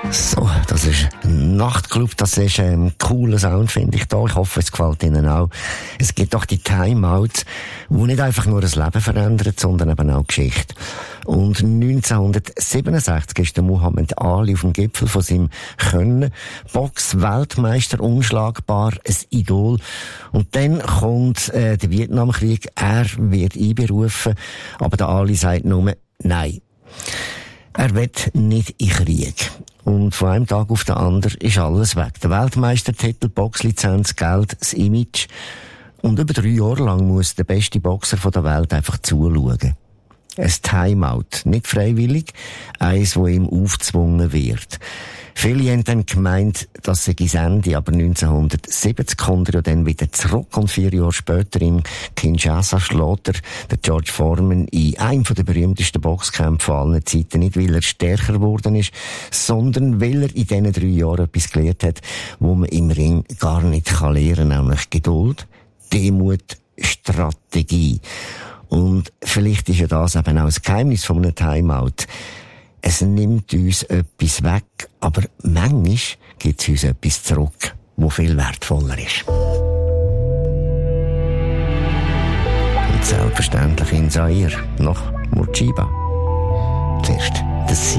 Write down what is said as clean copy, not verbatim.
So, das ist ein Nachtclub, das ist ein cooler Sound, finde ich da. Ich hoffe, es gefällt Ihnen auch. Es gibt doch die Timeouts, die nicht einfach nur das Leben verändern, sondern eben auch Geschichte. Und 1967 ist der Muhammad Ali auf dem Gipfel von seinem Können. Box-Weltmeister, unschlagbar, ein Idol. Und dann kommt der Vietnamkrieg, er wird einberufen, aber der Ali sagt nur nein. Er will nicht in Krieg. Und von einem Tag auf den anderen ist alles weg. Der Weltmeistertitel, Boxlizenz, Geld, das Image. Und über 3 Jahre lang muss der beste Boxer der Welt einfach zuschauen. Ein Timeout. Nicht freiwillig. Eins, das ihm aufgezwungen wird. Viele haben dann gemeint, das sei das Ende, aber 1970 kommt er ja dann wieder zurück und 4 Jahre später in Kinshasa schlägt er der George Foreman in einem der berühmtesten Boxkämpfe aller Zeiten. Nicht, weil er stärker geworden ist, sondern weil er in diesen 3 Jahren etwas gelernt hat, wo man im Ring gar nicht lernen kann, nämlich Geduld, Demut, Strategie. Und vielleicht ist ja das eben auch das Geheimnis von einem Timeout. Es nimmt uns etwas weg, aber manchmal gibt es uns etwas zurück, das viel wertvoller ist. Und selbstverständlich in Zaire noch Murchiba. Zuerst das